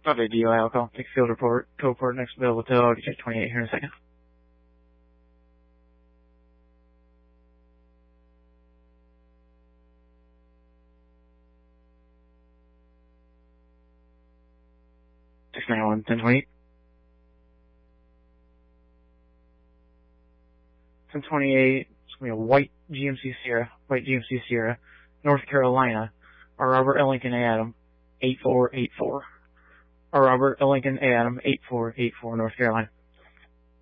Roger, DOI, I'll call. Take field report. Code report next available till I'll get 28 here in a second. Six 9-1, 1028. 1028, it's going to be a white GMC Sierra, North Carolina, or Robert L. Lincoln A. Adam, 8484. Or Robert L. Lincoln A. Adam, 8484, North Carolina.